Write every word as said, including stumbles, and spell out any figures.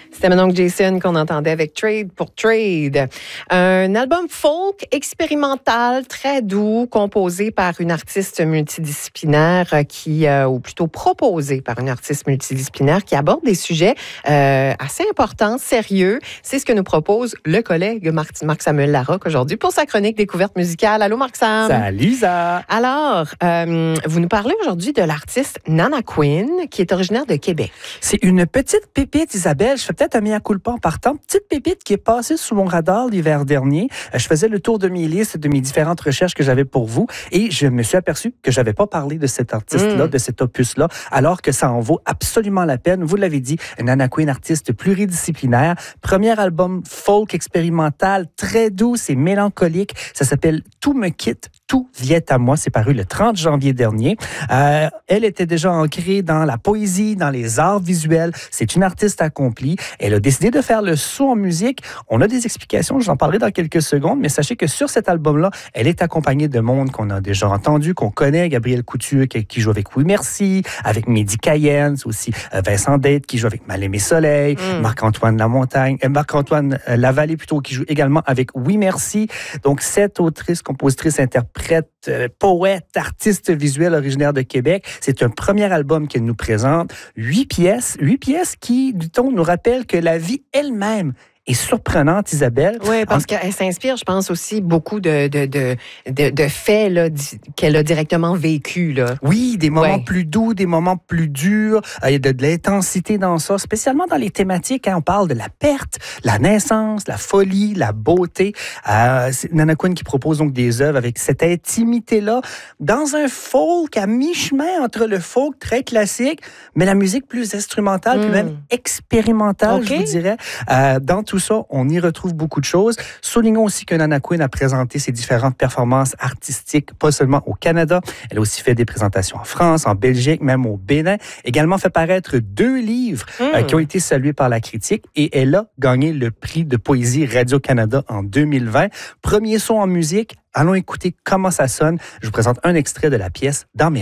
C'était Manon Jason qu'on entendait avec Trade pour Trade. Un album folk expérimental, très doux, composé par une artiste multidisciplinaire qui, euh, ou plutôt proposé par une artiste multidisciplinaire qui aborde des sujets euh, assez importants, sérieux. C'est ce que nous propose le collègue Marc-Samuel Larocque aujourd'hui pour sa chronique Découverte musicale. Allô, Marc-Sam. Salut, Lisa. Alors, euh, vous nous parlez aujourd'hui de l'artiste Nana Queen, qui est originaire de Québec. C'est une petite pépite, Isabelle. Je fais peut-être un mea culpa en partant. Petite pépite qui est passée sous mon radar l'hiver dernier. Je faisais le tour de mes listes, de mes différentes recherches que j'avais pour vous et je me suis aperçu que je n'avais pas parlé de cet artiste-là, mm. de cet opus-là, alors que ça en vaut absolument la peine. Vous l'avez dit, Nana Queen, artiste pluridisciplinaire. Premier album folk expérimental, très doux et mélancolique. Ça s'appelle « Tout me quitte, tout vient à moi ». C'est paru le trente janvier dernier. Euh, elle était déjà ancrée dans la poésie, dans les arts visuels. C'est une artiste accomplie. Elle a décidé de faire le saut en musique. On a des explications, je vous en parlerai dans quelques secondes, mais sachez que sur cet album-là, elle est accompagnée de monde qu'on a déjà entendu, qu'on connaît. Gabriel Couture qui, qui joue avec Oui Merci, avec Mehdi Cayenne, aussi euh, Vincent Date qui joue avec Mal-Aimé Soleil, mm. Marc-Antoine Lamontagne, euh, Marc-Antoine euh, Lavallée plutôt qui joue également avec Oui Merci. Donc cette autrice, compositrice, interprète, euh, poète, artiste visuel originaire de Québec. C'est un premier album qu'elle nous présente. Huit pièces, huit pièces qui, dit-on, nous rappellent que la vie elle-même est surprenante, Isabelle. Oui, parce en... qu'elle s'inspire, je pense, aussi beaucoup de, de, de, de, de faits là, qu'elle a directement vécu. Là. Oui, des moments ouais. plus doux, des moments plus durs. Il y a de, de l'intensité dans ça, spécialement dans les thématiques. Hein, on parle de la perte, la naissance, la folie, la beauté. Euh, c'est Nana Queen qui propose donc des œuvres avec cette intimité-là, dans un folk à mi-chemin entre le folk très classique, mais la musique plus instrumentale, mm. puis même expérimentale, okay. je vous dirais. Euh, dans tout Tout ça, on y retrouve beaucoup de choses. Soulignons aussi que Nana Queen a présenté ses différentes performances artistiques, pas seulement au Canada. Elle a aussi fait des présentations en France, en Belgique, même au Bénin. Également fait paraître deux livres mm. euh, qui ont été salués par la critique et elle a gagné le prix de poésie Radio-Canada en deux mille vingt. Premier son en musique. Allons écouter comment ça sonne. Je vous présente un extrait de la pièce Dans mes